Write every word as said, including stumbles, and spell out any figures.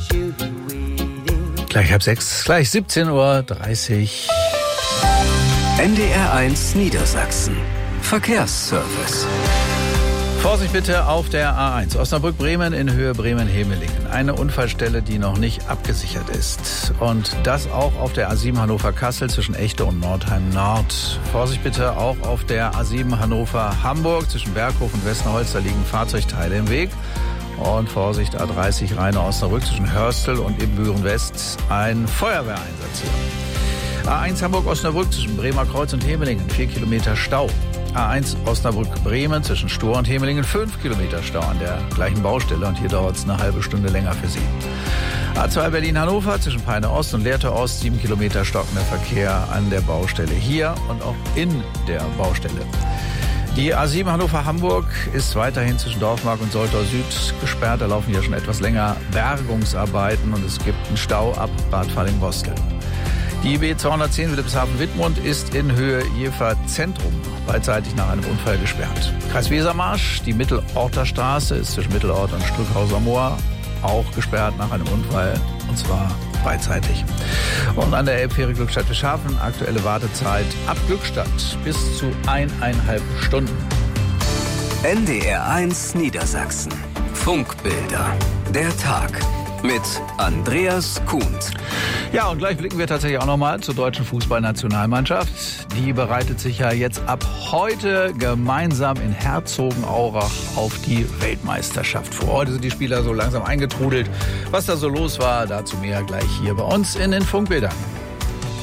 Gleich halb sechs, gleich siebzehn Uhr dreißig. N D R eins Niedersachsen. Verkehrsservice. Vorsicht bitte auf der A eins. Osnabrück-Bremen in Höhe Bremen-Hemelingen. Eine Unfallstelle, die noch nicht abgesichert ist. Und das auch auf der A sieben Hannover-Kassel zwischen Echte und Nordheim-Nord. Vorsicht bitte auch auf der A sieben Hannover-Hamburg zwischen Berghof und Westerholz. Da liegen Fahrzeugteile im Weg. Und Vorsicht, A dreißig Rheine-Osnabrück zwischen Hörstel und Ibbenbüren-West. Ein Feuerwehreinsatz hier. A eins Hamburg-Osnabrück zwischen Bremer Kreuz und Hemelingen. Vier Kilometer Stau. A eins Osnabrück-Bremen zwischen Stur und Hemelingen. Fünf Kilometer Stau an der gleichen Baustelle. Und hier dauert es eine halbe Stunde länger für Sie. A zwei Berlin-Hannover zwischen Peine Ost und Lehrte Ost. Sieben Kilometer stockender Verkehr an der Baustelle hier und auch in der Baustelle. Die A sieben Hannover-Hamburg ist weiterhin zwischen Dorfmark und Soltau Süd gesperrt. Da laufen ja schon etwas länger Bergungsarbeiten und es gibt einen Stau ab Bad Falling-Bostel. Die B zweihundertzehn Wilhelmshaven-Wittmund ist in Höhe Jever Zentrum beidseitig nach einem Unfall gesperrt. Kreis Wesermarsch, die Mittelorter Straße ist zwischen Mittelort und Strückhauser Moor auch gesperrt nach einem Unfall, und zwar beidseitig. Und an der Elbfähre Glückstadt-Fischhafen aktuelle Wartezeit ab Glückstadt bis zu eineinhalb Stunden. N D R eins Niedersachsen. Funkbilder. Der Tag mit Andreas Kuhnt. Ja, und gleich blicken wir tatsächlich auch nochmal zur deutschen Fußballnationalmannschaft. Die bereitet sich ja jetzt ab heute gemeinsam in Herzogenaurach auf die Weltmeisterschaft vor. Heute sind die Spieler so langsam eingetrudelt. Was da so los war, dazu mehr gleich hier bei uns in den Funkbildern.